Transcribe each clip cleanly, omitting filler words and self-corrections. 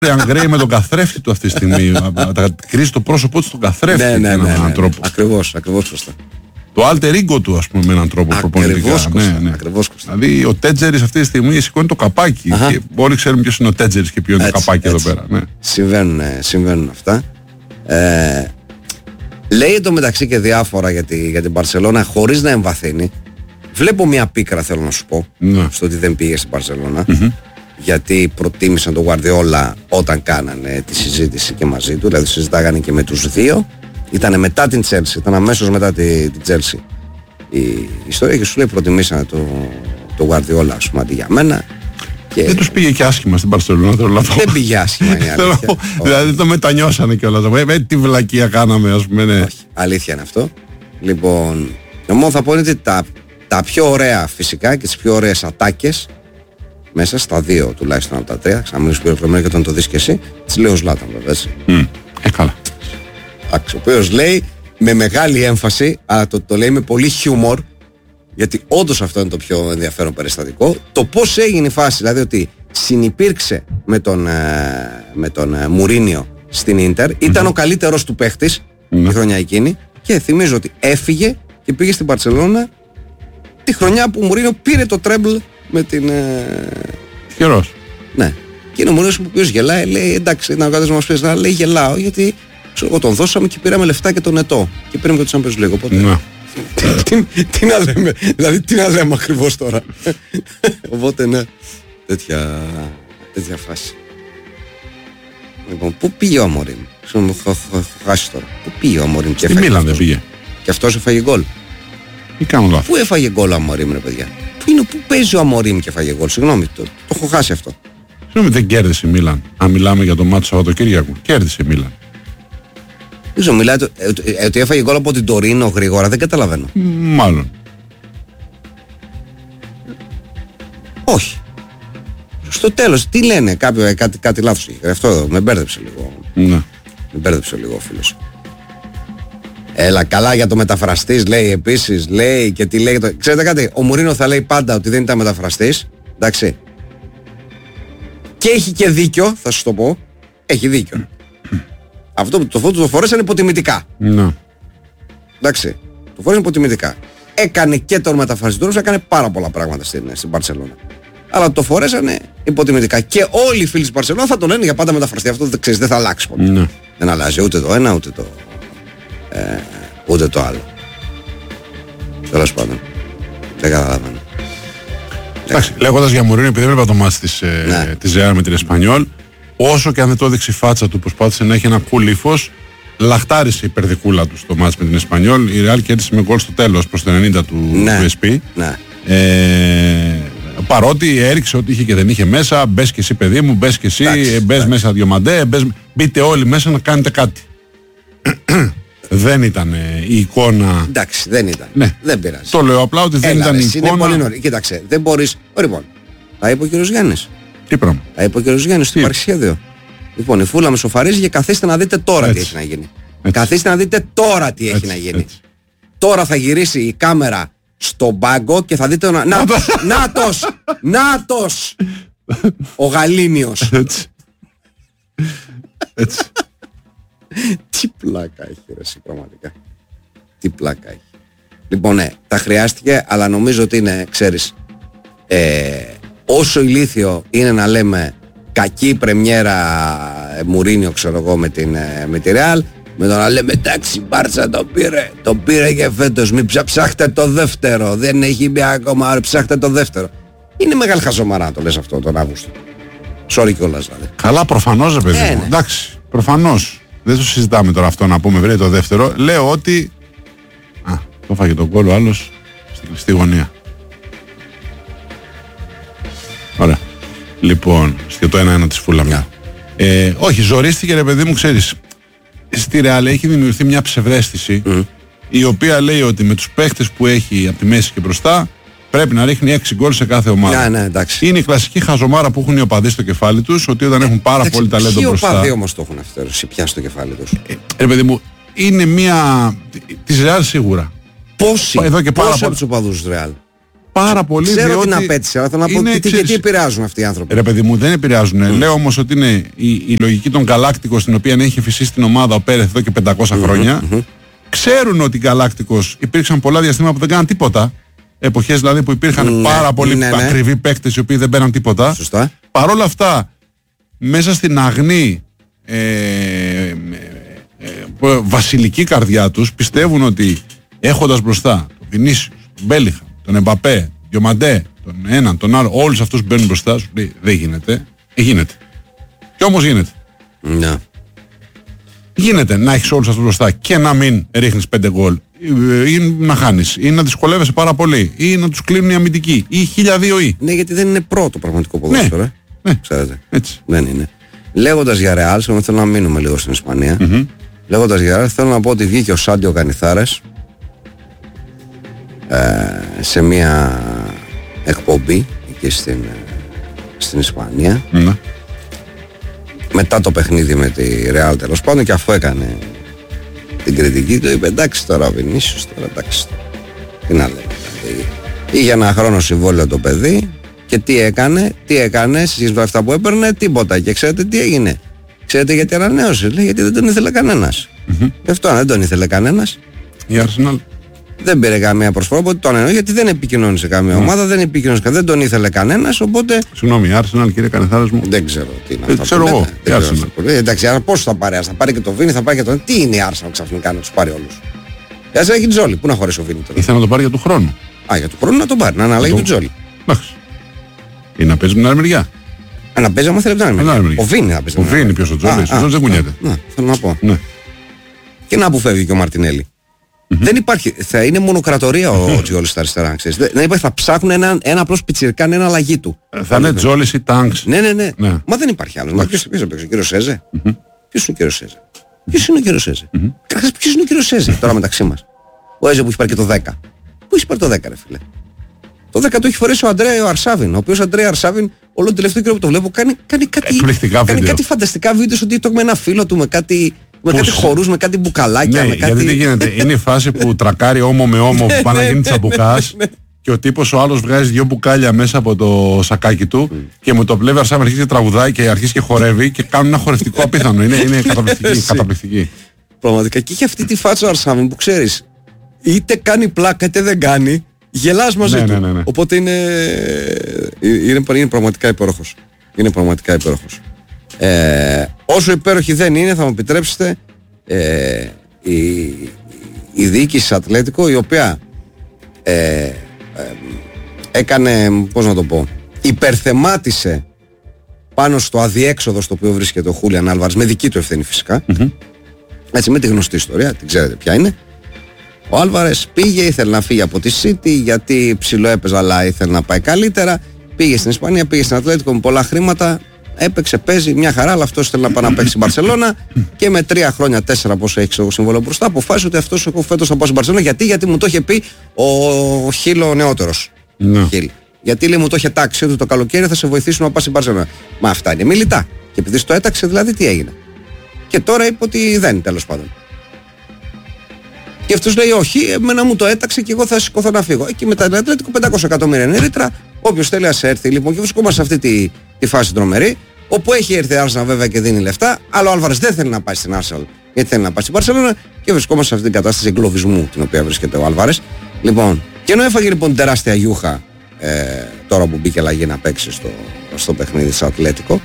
Γκρέι με τον καθρέφτη του αυτή τη στιγμή. Κρίζει το πρόσωπό του στον καθρέφτη. Ναι. Ακριβώς σωστά. Το alter ego του, ας πούμε, με έναν τρόπο προπονητικά. Ακριβώς Κώστα. Δηλαδή ο Τέτζερης αυτή τη στιγμή σηκώνει το καπάκι. Και όλοι ξέρουμε ποιος είναι ο Τέτζερης και ποιο είναι το καπάκι εδώ πέρα. Ναι. Συμβαίνουν αυτά. Λέει εντωμεταξύ και διάφορα για την Μπαρσελόνα χωρίς να εμβαθύνει. Βλέπω μια πίκρα, θέλω να σου πω, στο ότι δεν πήγε στην Μπαρσελόνα. Γιατί προτίμησαν τον Γουαρδιόλα όταν κάνανε τη συζήτηση και μαζί του. Δηλαδή συζητάγανε και με τους δύο. Ήτανε μετά την Chelsea, ήταν αμέσως μετά την Chelsea η ιστορία και σου λέει προτιμήσανε το Γουαρδιόλα, ας πούμε, αντί για μένα. Και... δεν τους πήγε και άσχημα στην Μπαρσελόνα, θέλω να πω. Δεν πήγε άσχημα, είναι αλήθεια. Δηλαδή το μετανιώσανε κιόλας. Τι βλακεία κάναμε, ας πούμε. Ναι. Όχι, αλήθεια είναι αυτό. Λοιπόν, μόνο θα πω είναι ότι τα πιο ωραία φυσικά και τις πιο ωραίες ατάκες μέσα στα δύο τουλάχιστον από τα τρία, ξαναμιλήσω πιο προηγούμενα και όταν το δεις και εσύ, τις λέει ο Ζλάταν βέβαια, έτσι. Καλά. Ο οποίος λέει με μεγάλη έμφαση, αλλά το λέει με πολύ χιούμορ, γιατί όντως αυτό είναι το πιο ενδιαφέρον περιστατικό, το πώς έγινε η φάση, δηλαδή ότι συνυπήρξε με τον Μουρίνιο στην Ίντερ, ήταν ο καλύτερος του παίχτης τη χρονιά εκείνη και θυμίζω ότι έφυγε και πήγε στην Μπαρσελόνα τη χρονιά που ο Μουρίνιο πήρε το τρέμπλ με την... Χειρός. Ναι. Και είναι ο Μουρίνιος που οποίος γελάει, λέει εντάξει, ήταν ο κάτω μας πες, λέει γελάω γιατί ξέρω, τον δώσαμε και πήραμε λεφτά και τον ετώ. Και πήραμε και το Champions League. Οπότε. Ναι. Τι να λέμε, δηλαδή τι να λέμε ακριβώς τώρα. Οπότε ναι, τέτοια φάση. Λοιπόν, πού πήγε ο Αμορίμ? Έχω χάσει τώρα. Πού πήγε ο Αμορίμ και έφαγε? Στη Μίλαν δεν πήγε. Και αυτός έφαγε γκολ. Ή κάνω λάθος? Πού έφαγε γκολ ο Αμορίμ, ρε παιδιά? Πού παίζει ο Αμορίμ και έφαγε γκολ? Συγγνώμη, το έχω χάσει αυτό. Συγγνώμη, δεν κέρδισε η Μίλαν. Αν μιλάμε για το μάτσο Σαββατοκύριακο, κέρδισε η Μίλαν. Δεν ξέρω, μιλάτε ότι έφαγε γκολ από την Τωρίνο γρήγορα, δεν καταλαβαίνω. Μάλλον. Όχι. Στο τέλος, τι λένε, κάτι λάθος είχε. Αυτό εδώ, με μπέρδεψε λίγο. Ναι. Με μπέρδεψε λίγο ο φίλος. Έλα, καλά για το μεταφραστής, λέει επίσης, λέει και τι λέει. Ξέρετε κάτι, ο Μουρίνο θα λέει πάντα ότι δεν ήταν μεταφραστής. Εντάξει. Και έχει και δίκιο, θα σου το πω. Έχει δίκιο. Αυτό που το φορέσανε υποτιμητικά. Ναι. Εντάξει. Το φορέσανε υποτιμητικά. Έκανε και τον μεταφραστή του, έκανε πάρα πολλά πράγματα στην Μπαρσελόνα. Αλλά το φορέσανε υποτιμητικά. Και όλοι οι φίλοι της Μπαρσελόνα θα τον λένε για πάντα μεταφραστή. Αυτό δεν θα αλλάξει ποτέ. Ναι. Δεν αλλάζει ούτε το ένα ούτε το άλλο. Τέλος πάντων. Δεν καταλαβαίνω. Εντάξει, λέγοντας για Μουρίνιο, επειδή έβλεπα το μάτς της Real με την Εσπανιόλ, όσο και αν δεν το έδειξε η φάτσα του, προσπάθησε να έχει ένα cool ύφος, λαχτάρισε η περδικούλα του στο μάτς με την Εσπανιόλ. Η Real κέρδισε με γκολ στο τέλος προς το 90 του SP. Ναι. Παρότι έριξε ό,τι είχε και δεν είχε μέσα, μπες και εσύ παιδί μου, μπες και εσύ, μπες μέσα διομαντέ, μπείτε όλοι μέσα να κάνετε κάτι. Δεν ήταν η εικόνα. Εντάξει, δεν ήταν. Ναι. Δεν πειράζει. Το λέω απλά ότι δεν ήταν η εικόνα. Είναι πολύ νωρί. Κοίταξε, δεν μπορείς. Λοιπόν, θα είπε ο κ. Γιάννης. Τι πράγμα? Θα είπε ο κ. Γιάννης στο υπάρχει σχέδιο. Λοιπόν, η φούλα με σοφαρίζει και καθίστε να δείτε τώρα τι έχει να γίνει. Καθίστε να δείτε τώρα τι έχει να γίνει. Τώρα θα γυρίσει η κάμερα στον πάγκο και θα δείτε Νάτος! Ο Γαλήνιος. Έτσι. Τι πλάκα έχει ρε εσύ, πραγματικά. Τι πλάκα έχει. Λοιπόν, ναι, τα χρειάστηκε, αλλά νομίζω ότι είναι, ξέρεις, όσο ηλίθιο είναι να λέμε κακή πρεμιέρα Μουρίνιο, ξέρω εγώ, με τη Ρεάλ, με το να λέμε εντάξει, Μπάρτσα το πήρε και φέτος, μην ψάχτε το δεύτερο, δεν έχει μπει ακόμα, ψάχτε το δεύτερο. Είναι μεγάλη χαζομαρά να το λες αυτό τον Αύγουστο. Sorry κιόλας δηλαδή. Καλά, προφανώς ρε παιδί μου. Ναι. Εντάξει, προφανώς. Δεν το συζητάμε τώρα αυτό να πούμε βρε το δεύτερο. Λέω ότι το φάγε τον γκολ ο άλλος στη κλειστή γωνία. Ωραία. Λοιπόν, και το 1-1 της Φούλαμ. Όχι, ζορίστηκε ρε παιδί μου, ξέρεις. Στη Ρεάλ έχει δημιουργηθεί μια ψευδαίσθηση η οποία λέει ότι με τους παίχτες που έχει από τη μέση και μπροστά πρέπει να ρίχνει 6 γκολ σε κάθε ομάδα. Ναι, εντάξει. Είναι η κλασική χαζομάρα που έχουν οι οπαδοί στο κεφάλι τους, ότι όταν έχουν πάρα πολύ ταλέντο μπροστά. Ποιοι οπαδοί όμως το έχουν αυτό, πια στο κεφάλι τους? Ρε παιδί μου, είναι μια. Της Ρεάλ σίγουρα. Πόσοι εδώ και από τους οπαδούς της Ρεάλ? πάρα πολύ. Ξέρω την απέτηση, αλλά θέλω να πω τι επηρεάζουν αυτοί οι άνθρωποι. Ρε παιδί μου, δεν επηρεάζουν. Λέω όμως ότι είναι η λογική των Γκαλάκτικος, την οποία έχει φυσήσει την ομάδα ο Πέρεθ εδώ και 500 χρόνια. Ξέρουν ότι οι Γκαλάκτικος υπήρξαν πολλά διαστήματα που δεν κάναν τίποτα. Εποχές δηλαδή που υπήρχαν πάρα πολλοί ακριβοί παίκτες οι οποίοι δεν παίρναν τίποτα. Σωστά. Παρ' όλα αυτά, μέσα στην αγνή βασιλική καρδιά τους πιστεύουν ότι έχοντας μπροστά τον Βινίσιους, τον Μπέλιγχαμ, τον Εμπαπέ, τον Διομαντέ, τον έναν, τον άλλο, όλους αυτούς που μπαίνουν μπροστά σου, λέει δεν γίνεται. Γίνεται. Και όμως γίνεται. Ναι. Γίνεται να έχεις όλους αυτούς μπροστά και να μην ρίχνεις 5 γκολ ή να χάνεις ή να δυσκολεύεσαι πάρα πολύ ή να τους κλείνουν οι αμυντικοί ή 1002 ή. Ναι, γιατί δεν είναι πρώτο πραγματικό ποδόσφαιρο. Ναι. Ξέρετε. Έτσι. Δεν είναι. Λέγοντας για Ρεάλ, θέλω να μείνουμε λίγο στην Ισπανία. Λέγοντας για Ρεάλ, θέλω να πω ότι βγήκε ο Σάντιο Κανιθάρες σε μια εκπομπή εκεί στην Ισπανία. Μετά το παιχνίδι με τη Ρεάλ, τέλος πάντων, και αφού έκανε την κριτική του, είπε εντάξει τώρα ο Βινίσιους, τώρα εντάξει. Τι να λέμε. Είχε ένα χρόνο συμβόλαιο το παιδί. Και τι έκανε σε σχέση με αυτά που έπαιρνε, τίποτα. Και ξέρετε τι έγινε. Ξέρετε γιατί ανανέωσε? Λέει γιατί δεν τον ήθελε κανένας. Γι' αυτό δεν τον ήθελε κανένας. Η Arsenal δεν πήρε καμία προσφορά, οπότε τον εννοώ γιατί δεν επικοινώνησε καμία ομάδα, δεν τον ήθελε κανένας, οπότε. Συγγνώμη, η Arsenal, κύριε Κανεθάρες μου. Δεν ξέρω τι είναι αυτό. Ξέρω εγώ. Εντάξει, αλλά πώς θα πάρει? Θα πάρει και το Βίνι, θα πάρει και τον. Τι είναι η Arsenal ξαφνικά να τους πάρει όλους? Έτσι έχει Τζόλι. Πού να χωρέσει ο Βίνι τώρα? Ήθελα να το πάρει για του χρόνου. Για του χρόνου να τον πάρει, να αναλέγει του Τζόλι. Ή να παίζει με την άλλη μεριά. Να παίζει άμα θέλει από την άλλη μεριά. Ο Βίνι θα παίζει. Ο Βίνι ποιος ο Τζόλις. Ο Τζόλις δεν κουνιέται. Θέλω να πω. Και να που φεύγει και ο Μαρτινέλη. Δεν υπάρχει. Θα είναι μονοκρατορία ο Τζόλις στα αριστερά. Δεν υπάρχει. Θα ψάχνουν ένα απλώς πιτσιρικά, ένα αλλαγή του. Θα είναι Τζόλις ή Τάγκς. Ναι. Μα δεν υπάρχει άλλος. Ποιος θα παίξει? Ο κύριος Σέζε. Ποιος είναι ο κύριος Σέζε? Ποιος είναι ο κύριος Σέζε? Καταρχάς ποιος είναι ο κύριος Σέζε τώρα μεταξύ μας? Ο Έζε που έχει πάρει και το 10. Πού έχει πάρει το 10 ρε φίλε? Το 10 το έχει φορέσει ο Αντρέα Αρσάβιν, ο οποίος ο Αντρέα Αρσάβιν όλο τον τελευταίο καιρό που το βλέπω κάνει κάτι φανταστικά βίντεο στο TikTok με ένα φίλο του, με κάτι χορούς, με κάτι μπουκαλάκια. Ναι, με κάτι... γιατί τι γίνεται? Είναι η φάση που τρακάρει όμο με όμο που πάνε να γίνει τσαμπουκάς και ο τύπος ο άλλος βγάζει 2 μπουκάλια μέσα από το σακάκι του και με το πλεύει Αρσάβιν αρχίζει και τραγουδάει και αρχίζει και χορεύει και κάνουν ένα χορευτικό απίθανο. Είναι καταπληκτική. Πραγματικά και είχε αυτή τη φάτσα ο Αρσάβιν που ξέρεις, είτε κάνει πλάκα είτε δεν κάνει. Γελάς μαζί του. Ναι. Οπότε είναι πραγματικά υπέροχος. Είναι πραγματικά υπέροχος. Όσο υπέροχη δεν είναι, θα μου επιτρέψετε, η διοίκηση της Ατλέτικο, η οποία έκανε, πώς να το πω, υπερθεμάτισε πάνω στο αδιέξοδο στο οποίο βρίσκεται ο Χούλιαν Άλβαρες, με δική του ευθύνη φυσικά. Έτσι, με τη γνωστή ιστορία, την ξέρετε ποια είναι. Ο Άλβαρες πήγε, ήθελε να φύγει από τη City γιατί ψιλοέπαιζε, αλλά ήθελε να πάει καλύτερα. Πήγε στην Ισπανία, πήγε στην Ατλέτικο με πολλά χρήματα. Έπαιξε, παίζει μια χαρά, αλλά αυτός θέλει να πάει να παίξει στην Μπαρσελόνα. Και με 3 χρόνια, 4 πόσο έχει το συμβόλαιο μπροστά, αποφάσισε ότι αυτός εγώ φέτος θα πάω στην Μπαρσελόνα. Γιατί μου το είχε πει ο Χίλ ο νεότερος. Γιατί λέει μου το είχε τάξει ότι το καλοκαίρι θα σε βοηθήσουμε να πας στην Μπαρσελόνα. Μα αυτά είναι μιλητά. Και επειδή το έταξε, δηλαδή τι έγινε? Και τώρα είπε ότι δεν, τέλος πάντων. Και αυτός λέει όχι, εμένα μου το έταξε και εγώ θα σηκωθώ να φύγω. Εκεί με τα Ατλέτικο 500 εκατομμύρια είναι ρήτρα. Όποιος θέλει ας έρθει λοιπόν, και βρισκόμαστε σε αυτή τη φάση τρομερή. Όπου έχει έρθει η Arsenal βέβαια και δίνει λεφτά, αλλά ο Άλβαρες δεν θέλει να πάει στην Arsenal γιατί θέλει να πάει στην Barcelona και βρισκόμαστε σε αυτή την κατάσταση εγκλωβισμού την οποία βρίσκεται ο Άλβαρες. Λοιπόν, και ενώ έφαγε λοιπόν τεράστια γιούχα τώρα που μπήκε αλλαγή να παίξει στο παιχνίδι της Ατλέτικο,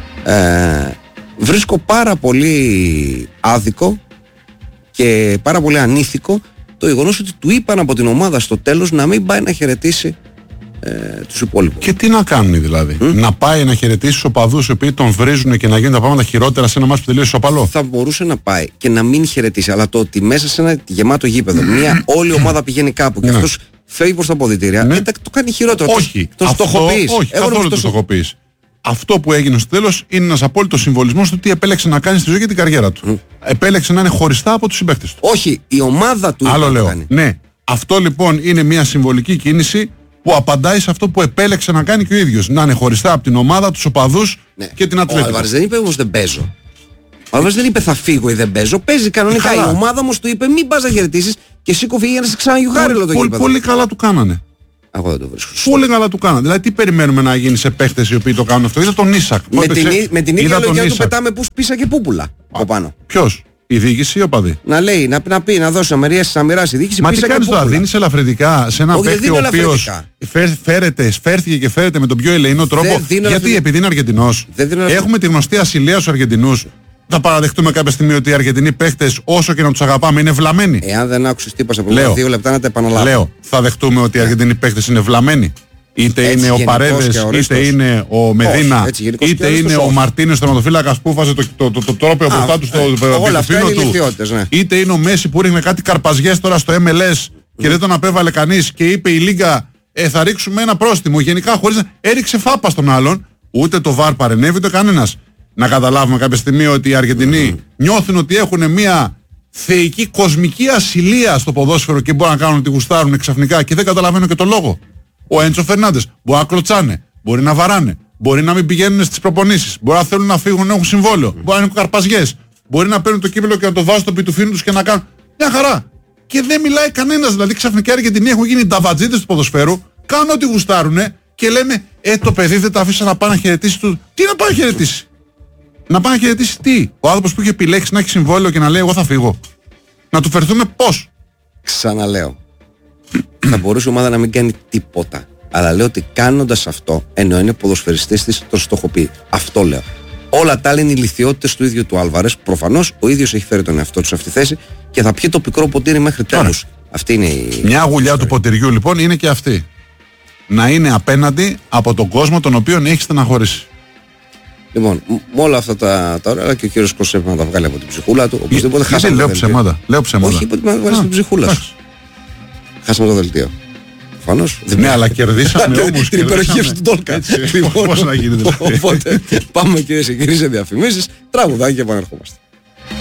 βρίσκω πάρα πολύ άδικο και πάρα πολύ ανήθικο το γεγονός ότι του είπαν από την ομάδα στο τέλος να μην πάει να χαιρετήσει τους υπόλοιπους. Και τι να κάνουν δηλαδή? Να πάει να χαιρετήσει τους οπαδούς οι οποίοι τον βρίζουν και να γίνουν τα πράγματα χειρότερα σε ένα μάτς που τελείωσε ισοπαλό? Θα μπορούσε να πάει και να μην χαιρετήσει, αλλά το ότι μέσα σε ένα γεμάτο γήπεδο μια όλη ομάδα πηγαίνει κάπου και αυτός φεύγει προς τα αποδυτήρια, το κάνει χειρότερο. Όχι, το στοχοποιείς. Όχι, καθόλου το στοχοποιείς. Αυτό που έγινε στο τέλος είναι ένας απόλυτος συμβολισμός του τι επέλεξε να κάνει στη ζωή και την καριέρα του. Επέλεξε να είναι χωριστά από τους συμπαίκτες του. Όχι, η ομάδα του. Άλλο λέω. Κάνει. Ναι. Αυτό λοιπόν είναι μια συμβολική κίνηση που απαντάει σε αυτό που επέλεξε να κάνει και ο ίδιος. Να είναι χωριστά από την ομάδα, τους οπαδούς και την Ατλέτικο. Ο Άλβαρες δεν είπε όμως δεν παίζω. Ο Άλβαρες δεν είπε θα φύγω ή δεν παίζω. Παίζει κανονικά. Η ομάδα όμως του είπε μην πας να χαιρετήσεις και σήκω φύγει να σε ξαναγιουχάρει όλο το γήπεδο. Πολύ καλά του κάνανε. Εγώ δεν το βρίσκω σωστό. Πολύ καλά του κάνανε. Δηλαδή, τι περιμένουμε να γίνει σε παίχτες οι οποίοι το κάνουν αυτό? Είδα τον Ίσακ. Με την ίδια λογική του πετάμε πίσα και πούπουλα από πάνω. Ποιος? Η διοίκηση ή ο παδί? Να λέει, να πει, να δώσει να μοιράσει η διοίκηση. Μα τι κάνεις τώρα, δίνεις ελαφρυντικά σε έναν παίκτη ο οποίος φέρθηκε και φέρεται με τον πιο ελεηνό τρόπο? Γιατί? Επειδή είναι Αργεντινός? Έχουμε τη γνωστή ασυλία στους Αργεντινούς. Θα παραδεχτούμε κάποια στιγμή ότι οι Αργεντινοί παίχτες, όσο και να τους αγαπάμε, είναι βλαμμένοι? Εάν δεν άκουσες τι είπα σε 2 λεπτά, να τα επαναλάβω. Λέω, θα δεχτούμε ότι οι Αργεντινοί παίχτες είναι βλαμμένοι? Είτε έτσι, είναι ο Παρέδες, είτε είναι ο Μεδίνα, είτε είναι ο Μαρτίνες, τερματοφύλακας που βάζει το τρόπο μπροστά του στο πιτουφίνο του, ναι. Είτε είναι ο Μέση που ρίχνε κάτι καρπαζιές τώρα στο MLS και δεν τον απέβαλε κανείς και είπε η Λίγκα θα ρίξουμε ένα πρόστιμο. Γενικά χωρίς να έριξε φάπα στον άλλον, ούτε το VAR παρενέβη ούτε κανένας. Να καταλάβουμε κάποια στιγμή ότι οι Αργεντινοί νιώθουν ότι έχουν μια θεϊκή κοσμική ασυλία στο ποδόσφαιρο και μπορούν να κάνουν ότι γουστάρουν ξαφνικά και δεν καταλαβαίνω και το λόγο. Ο Έντσο Φερνάντες μπορεί να κλωτσάνε, μπορεί να βαράνε, μπορεί να μην πηγαίνουν στις προπονήσεις, μπορεί να θέλουν να φύγουν να έχουν συμβόλαιο, μπορεί να έχουν καρπαζιές, μπορεί να παίρνουν το κύπελο και να το βάζουν στο πιτουφίνι τους και να κάνουν μια χαρά. Και δεν μιλάει κανένας, δηλαδή ξαφνικά οι Αργεντινοί έχουν γίνει ταβατζίδες του ποδοσφαίρου, κάνουν ό,τι γουστάρουνε και λένε το παιδί δεν το αφήσα να πάει να χαιρετήσει του. Τι να πάει να χαιρετήσει? Να πάει να χαιρετήσει τι? Ο άνθρωπος που είχε επιλέξει να έχει συμβόλαιο και να λέει εγώ θα φύγω. Να του φερθούμε πώς? Ξαναλέω. Θα μπορούσε η ομάδα να μην κάνει τίποτα. Αλλά λέω ότι κάνοντας αυτό, ενώ είναι ποδοσφαιριστής της, το στοχοποιεί. Αυτό λέω. Όλα τα άλλα είναι οι λιθιότητες του ίδιου του Άλβαρες. Προφανώς ο ίδιος έχει φέρει τον εαυτό του σε αυτή τη θέση και θα πιει το πικρό ποτήρι μέχρι τέλους. Αυτή είναι η. Μια γουλιά του ποτηριού λοιπόν είναι και αυτή. Να είναι απέναντι από τον κόσμο τον οποίον έχει στεναχωρήσει. Λοιπόν, με όλα αυτά τα ωραία και ο κύριος Κωσέπ να τα βγάλει από την ψυχούλα του. Οπωσδήποτε χάσαμε. Λέω ψέματα. Όχι, είπα ότι να βγάλει την ψυχούλα σου. Χάσαμε το δελτίο. Προφανώς. Ναι, αλλά κερδίσαμε όμως. Την υπεροχή του Τόλκα. Πώς να γίνει δηλαδή? Οπότε πάμε κυρίες και κύριοι σε διαφημίσεις, τραγουδάκι και επανερχόμαστε.